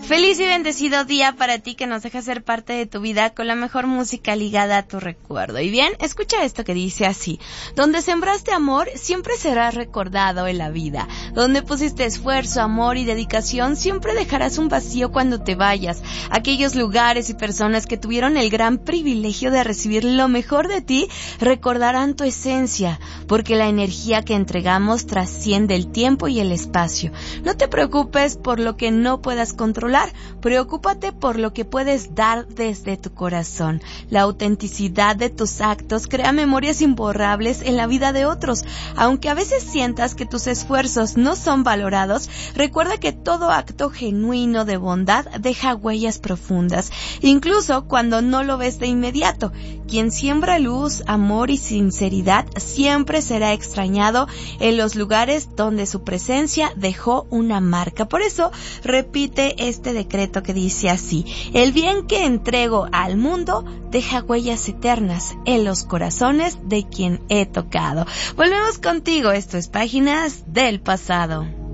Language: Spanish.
Feliz y bendecido día para ti que nos deja ser parte de tu vida con la mejor música ligada a tu recuerdo. Y bien, escucha esto que dice así: donde sembraste amor, siempre serás recordado en la vida. Donde pusiste esfuerzo, amor y dedicación, siempre dejarás un vacío cuando te vayas. Aquellos lugares y personas que tuvieron el gran privilegio de recibir lo mejor de ti, recordarán tu esencia, porque la energía que entregamos trasciende el tiempo y el espacio. No te preocupes por lo que no puedas controlar. Preocúpate por lo que puedes dar desde tu corazón. La autenticidad de tus actos crea memorias imborrables en la vida de otros. Aunque a veces sientas que tus esfuerzos no son valorados, recuerda que todo acto genuino de bondad deja huellas profundas, incluso cuando no lo ves de inmediato. Quien siembra luz, amor y sinceridad siempre será extrañado en los lugares donde su presencia dejó una marca. Por eso, repite este decreto que dice así: el bien que entrego al mundo deja huellas eternas en los corazones de quien he tocado. Volvemos contigo, esto es Páginas del Pasado.